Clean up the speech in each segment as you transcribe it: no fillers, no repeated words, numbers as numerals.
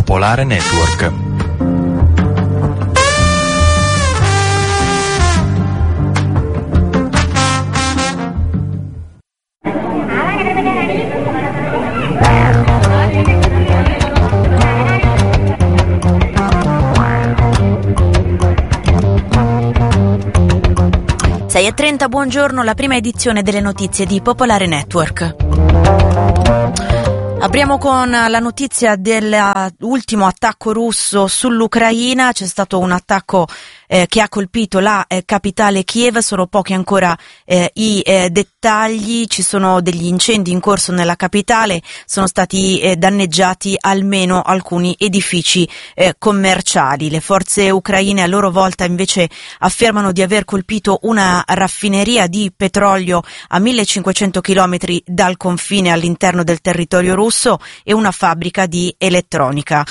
Popolare Network. Sei e 30, buongiorno, la prima edizione delle notizie di Popolare Network. Apriamo con la notizia dell'ultimo attacco russo sull'Ucraina. C'è stato un attacco che ha colpito la capitale Kiev, sono pochi ancora i dettagli. Ci sono degli incendi in corso nella capitale, sono stati danneggiati almeno alcuni edifici commerciali. Le forze ucraine a loro volta invece affermano di aver colpito una raffineria di petrolio a 1500 chilometri dal confine all'interno del territorio russo e una fabbrica di elettronica.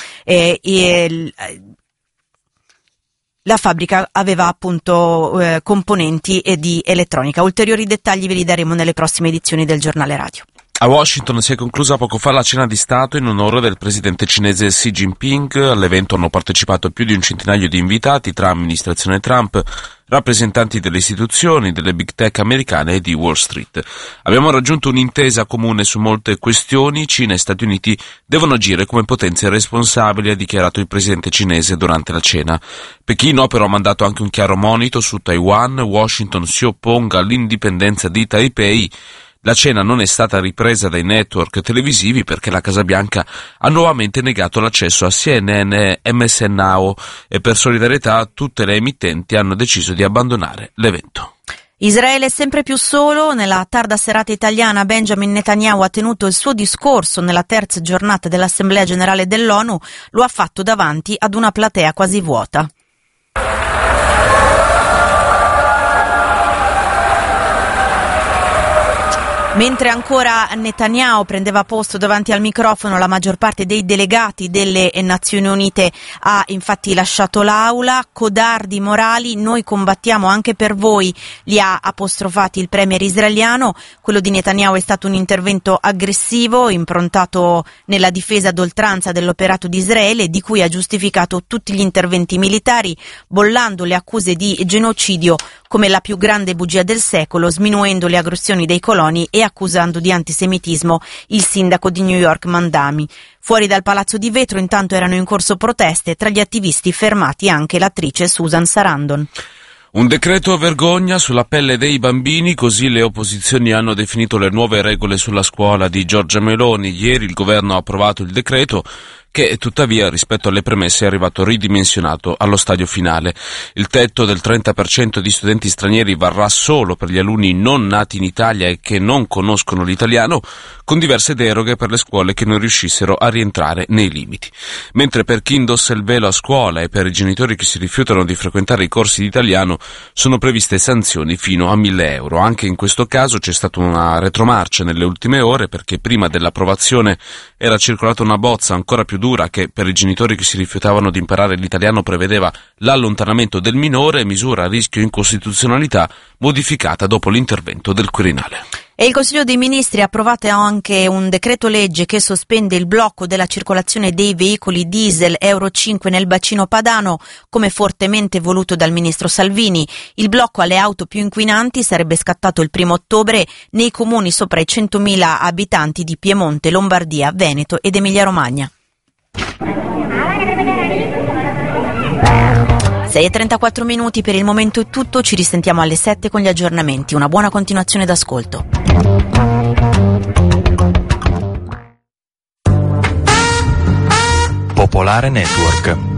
La fabbrica aveva appunto componenti di elettronica. Ulteriori dettagli ve li daremo nelle prossime edizioni del giornale radio. A Washington si è conclusa poco fa la cena di Stato in onore del presidente cinese Xi Jinping. All'evento hanno partecipato più di un centinaio di invitati tra amministrazione Trump, rappresentanti delle istituzioni, delle big tech americane e di Wall Street. Abbiamo raggiunto un'intesa comune su molte questioni. Cina e Stati Uniti devono agire come potenze responsabili, ha dichiarato il presidente cinese durante la cena. Pechino ha però mandato anche un chiaro monito su Taiwan. Washington si opponga all'indipendenza di Taipei. La cena non è stata ripresa dai network televisivi perché la Casa Bianca ha nuovamente negato l'accesso a CNN e MSN Now e per solidarietà tutte le emittenti hanno deciso di abbandonare l'evento. Israele è sempre più solo. Nella tarda serata italiana Benjamin Netanyahu ha tenuto il suo discorso nella terza giornata dell'Assemblea Generale dell'ONU. Lo ha fatto davanti ad una platea quasi vuota. Mentre ancora Netanyahu prendeva posto davanti al microfono, la maggior parte dei delegati delle Nazioni Unite ha infatti lasciato l'aula. Codardi morali, noi combattiamo anche per voi, li ha apostrofati il premier israeliano. Quello di Netanyahu è stato un intervento aggressivo, improntato nella difesa d'oltranza dell'operato di Israele, di cui ha giustificato tutti gli interventi militari, bollando le accuse di genocidio come la più grande bugia del secolo, sminuendo le aggressioni dei coloni e accusando di antisemitismo il sindaco di New York Mandami. Fuori dal Palazzo di Vetro intanto erano in corso proteste, tra gli attivisti fermati anche l'attrice Susan Sarandon. Un decreto vergogna sulla pelle dei bambini, così le opposizioni hanno definito le nuove regole sulla scuola di Giorgia Meloni. Ieri il governo ha approvato il decreto che tuttavia rispetto alle premesse è arrivato ridimensionato allo stadio finale. Il tetto del 30% di studenti stranieri varrà solo per gli alunni non nati in Italia e che non conoscono l'italiano, con diverse deroghe per le scuole che non riuscissero a rientrare nei limiti. Mentre per chi indossa il velo a scuola e per i genitori che si rifiutano di frequentare i corsi di italiano sono previste sanzioni fino a 1.000 euro. Anche in questo caso c'è stata una retromarcia nelle ultime ore, perché prima dell'approvazione era circolata una bozza ancora più dura che per i genitori che si rifiutavano di imparare l'italiano prevedeva l'allontanamento del minore, misura a rischio incostituzionalità modificata dopo l'intervento del Quirinale. E il Consiglio dei Ministri ha approvato anche un decreto legge che sospende il blocco della circolazione dei veicoli diesel Euro 5 nel bacino padano, come fortemente voluto dal ministro Salvini. Il blocco alle auto più inquinanti sarebbe scattato il 1° ottobre nei comuni sopra i 100.000 abitanti di Piemonte, Lombardia, Veneto ed Emilia-Romagna. 6:34 minuti, per il momento è tutto, ci risentiamo alle 7 con gli aggiornamenti. Una buona continuazione d'ascolto. Popolare Network.